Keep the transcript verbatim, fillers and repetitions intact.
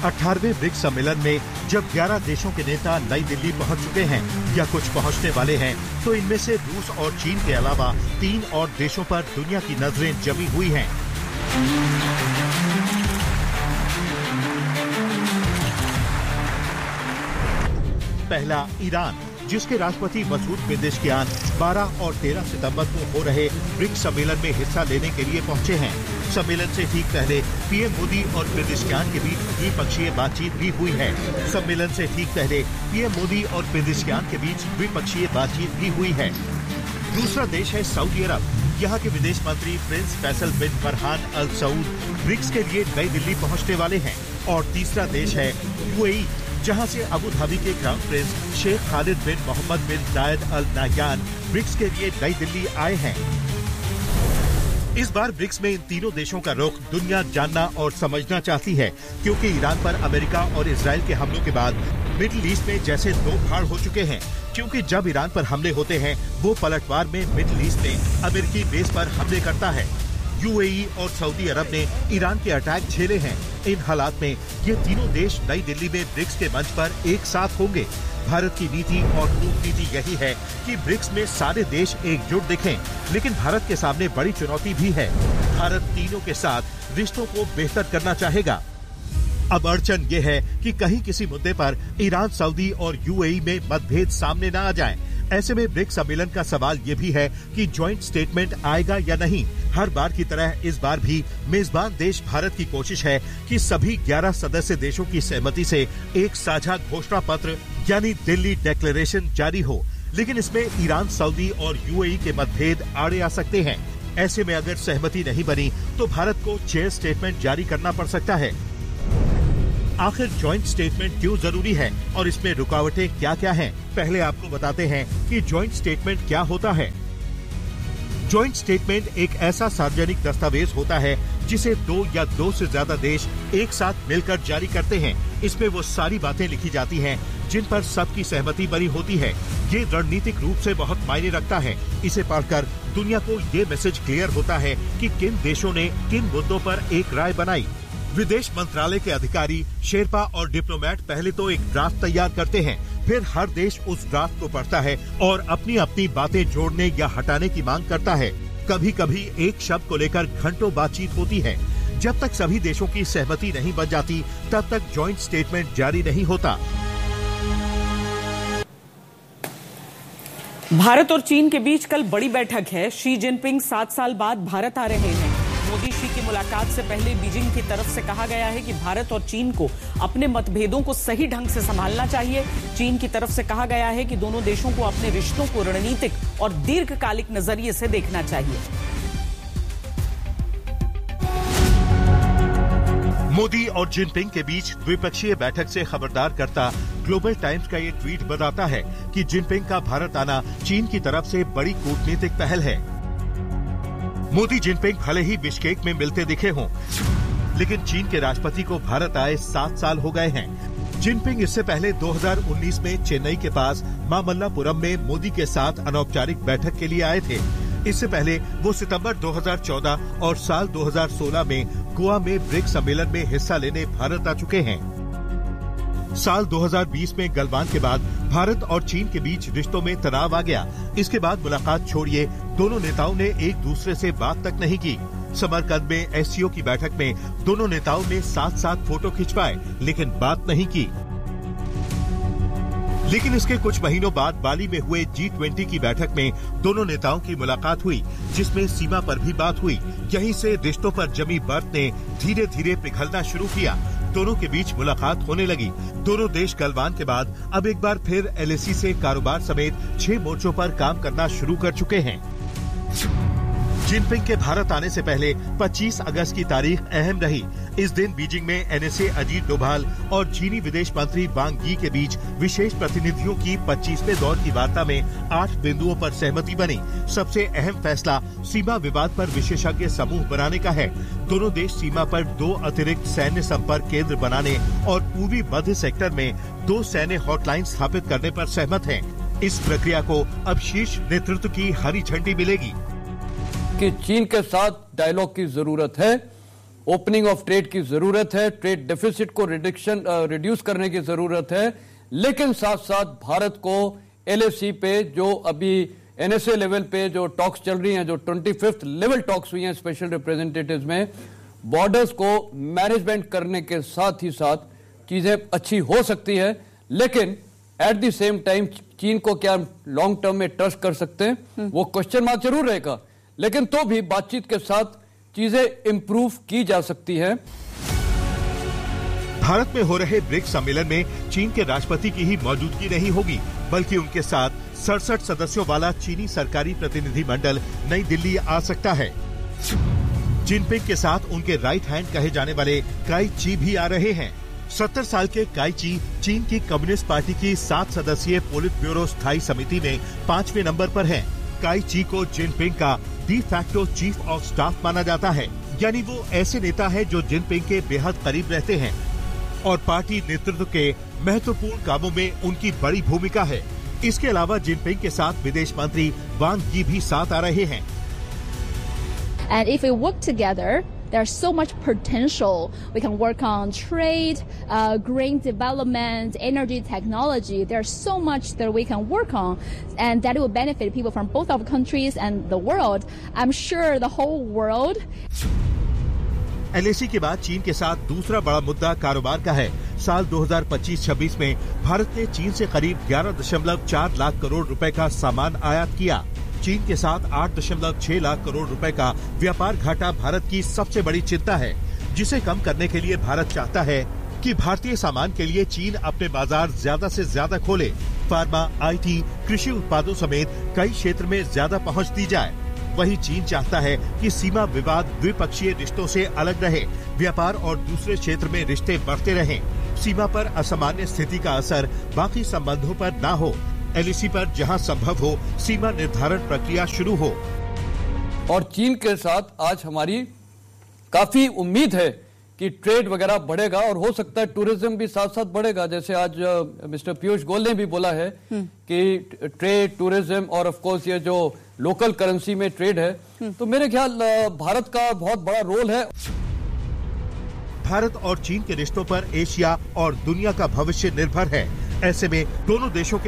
अठारहवें ब्रिक्स सम्मेलन में जब ग्यारह देशों के नेता नई दिल्ली पहुंच चुके हैं या कुछ पहुंचने वाले हैं, तो इनमें से रूस और चीन के अलावा तीन और देशों पर दुनिया की नजरें जमी हुई हैं। पहला ईरान, जिसके राष्ट्रपति मसूद पेजेश्कियान बारह और तेरह सितंबर को हो रहे ब्रिक्स सम्मेलन में हिस्सा लेने के लिए पहुंचे हैं। सम्मेलन से ठीक पहले पीएम मोदी और पेजेश्कियान के बीच द्विपक्षीय बातचीत भी हुई है। सम्मेलन से ठीक पहले पीएम मोदी और पेजेश्कियान के बीच द्विपक्षीय बातचीत भी हुई है। दूसरा देश है सऊदी अरब। यहाँ के विदेश मंत्री प्रिंस फैसल बिन फरहान अल सऊद ब्रिक्स के लिए नई दिल्ली पहुँचने वाले हैं। और तीसरा देश है यूएई, जहां से अबू धाबी के क्राउन प्रिंस शेख खालिद बिन मोहम्मद बिन जायद अल नाह्यान ब्रिक्स के लिए नई दिल्ली आए हैं। इस बार ब्रिक्स में इन तीनों देशों का रुख दुनिया जानना और समझना चाहती है, क्योंकि ईरान पर अमेरिका और इजराइल के हमलों के बाद मिडिल ईस्ट में जैसे दो फाड़ हो चुके हैं। क्योंकि जब ईरान पर हमले होते हैं, वो पलटवार में मिडिल ईस्ट में अमेरिकी बेस पर हमले करता है। यूएई और सऊदी अरब ने ईरान के अटैक झेले हैं। इन हालात में ये तीनों देश नई दिल्ली में ब्रिक्स के मंच पर एक साथ होंगे। भारत की नीति और कूटनीति यही है कि ब्रिक्स में सारे देश एकजुट दिखें, लेकिन भारत के सामने बड़ी चुनौती भी है। भारत तीनों के साथ रिश्तों को बेहतर करना चाहेगा। अब अड़चन ये है कि कहीं किसी मुद्दे पर ईरान, सऊदी और यूएई में मतभेद सामने न आ जाएं। ऐसे में ब्रिक्स सम्मेलन का सवाल ये भी है कि ज्वाइंट स्टेटमेंट आएगा या नहीं। हर बार की तरह इस बार भी मेजबान देश भारत की कोशिश है कि सभी ग्यारह सदस्य देशों की सहमति से एक साझा घोषणा पत्र यानी दिल्ली डिक्लेरेशन जारी हो। लेकिन इसमें ईरान, सऊदी और यूएई के मतभेद आड़े आ सकते हैं। ऐसे में अगर सहमति नहीं बनी तो भारत को चेयर स्टेटमेंट जारी करना पड़ सकता है। आखिर ज्वाइंट स्टेटमेंट क्यों जरूरी है और इसमें रुकावटें क्या क्या हैं? पहले आपको बताते हैं कि ज्वाइंट स्टेटमेंट क्या होता है। ज्वाइंट स्टेटमेंट एक ऐसा सार्वजनिक दस्तावेज होता है जिसे दो या दो से ज्यादा देश एक साथ मिलकर जारी करते हैं। इसमें वो सारी बातें लिखी जाती हैं जिन पर सबकी सहमति बनी होती है। ये रणनीतिक रूप से बहुत मायने रखता है। इसे पढ़कर दुनिया को ये मैसेज क्लियर होता है कि किन देशों ने किन मुद्दों पर एक राय बनाई। विदेश मंत्रालय के अधिकारी, शेरपा और डिप्लोमेट पहले तो एक ड्राफ्ट तैयार करते हैं, फिर हर देश उस ड्राफ्ट को पढ़ता है और अपनी अपनी बातें जोड़ने या हटाने की मांग करता है। कभी कभी एक शब्द को लेकर घंटों बातचीत होती है। जब तक सभी देशों की सहमति नहीं बन जाती, तब तक ज्वाइंट स्टेटमेंट जारी नहीं होता। भारत और चीन के बीच कल बड़ी बैठक है। शी जिनपिंग सात साल बाद भारत आ रहे हैं। मोदी शी की मुलाकात से पहले बीजिंग की तरफ से कहा गया है कि भारत और चीन को अपने मतभेदों को सही ढंग से संभालना चाहिए। चीन की तरफ से कहा गया है कि दोनों देशों को अपने रिश्तों को रणनीतिक और दीर्घकालिक नजरिए से देखना चाहिए। मोदी और जिनपिंग के बीच द्विपक्षीय बैठक से खबरदार करता ग्लोबल टाइम्स का ये ट्वीट बताता है कि जिनपिंग का भारत आना चीन की तरफ से बड़ी कूटनीतिक पहल है। मोदी जिनपिंग भले ही बिश्केक में मिलते दिखे हों, लेकिन चीन के राष्ट्रपति को भारत आए सात साल हो गए हैं। जिनपिंग इससे पहले दो हज़ार उन्नीस में चेन्नई के पास मामल्लापुरम में मोदी के साथ अनौपचारिक बैठक के लिए आए थे। इससे पहले वो सितंबर दो हज़ार चौदह और साल दो हज़ार सोलह में गोवा में ब्रिक्स सम्मेलन में हिस्सा लेने भारत आ चुके हैं। साल दो हज़ार बीस में गलवान के बाद भारत और चीन के बीच रिश्तों में तनाव आ गया। इसके बाद मुलाकात छोड़िए, दोनों नेताओं ने एक दूसरे से बात तक नहीं की। समरकंद में एससीओ की बैठक में दोनों नेताओं ने साथ साथ फोटो खिंचवाए, लेकिन बात नहीं की। लेकिन इसके कुछ महीनों बाद बाली में हुए जी ट्वेंटी की बैठक में दोनों नेताओं की मुलाकात हुई, जिसमें सीमा पर भी बात हुई। यहीं से रिश्तों पर जमी बर्फ ने धीरे धीरे पिघलना शुरू किया। दोनों के बीच मुलाकात होने लगी। दोनों देश गलवान के बाद अब एक बार फिर एलएसी से कारोबार समेत छह मोर्चों पर काम करना शुरू कर चुके हैं। जिनपिंग के भारत आने से पहले पच्चीस अगस्त की तारीख अहम रही। इस दिन बीजिंग में एनएसए अजीत डोभाल और चीनी विदेश मंत्री वांग यी के बीच विशेष प्रतिनिधियों की पच्चीसवें दौर की वार्ता में आठ बिंदुओं पर सहमति बनी। सबसे अहम फैसला सीमा विवाद पर विशेषज्ञ समूह बनाने का है। दोनों देश सीमा पर दो अतिरिक्त सैन्य संपर्क केंद्र बनाने और पूर्वी मध्य सेक्टर में दो सैन्य हॉटलाइन स्थापित करने पर सहमत हैं। इस प्रक्रिया को अब शीर्ष नेतृत्व की हरी झंडी मिलेगी। कि चीन के साथ डायलॉग की जरूरत है ओपनिंग ऑफ ट्रेड की जरूरत है, ट्रेड डेफिसिट को रिडक्शन रिड्यूस करने की जरूरत है, लेकिन साथ साथ भारत को एलएसी पे जो अभी एनएसए लेवल पे जो टॉक्स चल रही हैं, जो ट्वेंटी फिफ्थ लेवल टॉक्स हुई हैं स्पेशल रिप्रेजेंटेटिव्स में, बॉर्डर्स को मैनेजमेंट करने के साथ ही साथ चीजें अच्छी हो सकती है, लेकिन एट द सेम टाइम चीन को क्या लॉन्ग टर्म में ट्रस्ट कर सकते हैं, वो क्वेश्चन मार्क जरूर रहेगा, लेकिन तो भी बातचीत के साथ चीजें इंप्रूव की जा सकती है। भारत में हो रहे ब्रिक्स सम्मेलन में चीन के राष्ट्रपति की ही मौजूदगी नहीं होगी, बल्कि उनके साथ सड़सठ सदस्यों वाला चीनी सरकारी प्रतिनिधि मंडल नई दिल्ली आ सकता है। जिनपिंग के साथ उनके राइट हैंड कहे जाने वाले काई ची भी आ रहे हैं। सत्तर साल के काई ची चीन की कम्युनिस्ट पार्टी की सात सदस्यीय पोलित ब्यूरो स्थायी समिति में पांचवें नंबर पर हैं। काई ची को जिनपिंग का de facto chief of staff माना जाता है, यानी वो ऐसे नेता है जो जिनपिंग के बेहद करीब रहते हैं और पार्टी नेतृत्व के महत्वपूर्ण कामों में उनकी बड़ी भूमिका है। इसके अलावा जिनपिंग के साथ विदेश मंत्री वांग यी भी साथ आ रहे हैं। And if we work together, there's so much potential. We can work on trade, uh, green development, energy technology. There's so much that we can work on, and that will benefit people from both our countries and the world. I'm sure the whole world. LAC के बाद चीन के साथ दूसरा बड़ा मुद्दा कारोबार का है। साल दो हज़ार पच्चीस छब्बीस में भारत ने चीन से करीब ग्यारह दशमलव चार लाख करोड़ रुपए का सामान आयात किया। चीन के साथ आठ दशमलव छह लाख करोड़ रुपए का व्यापार घाटा भारत की सबसे बड़ी चिंता है, जिसे कम करने के लिए भारत चाहता है कि भारतीय सामान के लिए चीन अपने बाजार ज्यादा से ज्यादा खोले। फार्मा, आईटी, कृषि उत्पादों समेत कई क्षेत्र में ज्यादा पहुंच दी जाए। वहीं चीन चाहता है कि सीमा विवाद द्विपक्षीय रिश्तों से अलग रहे, व्यापार और दूसरे क्षेत्र में रिश्ते बढ़ते रहें। सीमा पर असामान्य स्थिति का असर बाकी संबंधों पर न हो। एलएसी पर जहां संभव हो सीमा निर्धारण प्रक्रिया शुरू हो। और चीन के साथ आज हमारी काफी उम्मीद है कि ट्रेड वगैरह बढ़ेगा और हो सकता है टूरिज्म भी साथ साथ बढ़ेगा। जैसे आज मिस्टर पीयूष गोयल ने भी बोला है कि ट्रेड, टूरिज्म और ऑफ कोर्स ये जो लोकल करेंसी में ट्रेड है, तो मेरे ख्याल भारत का बहुत बड़ा रोल है। भारत और चीन के रिश्तों पर एशिया और दुनिया का भविष्य निर्भर है। ऐसे में दोनों देशों के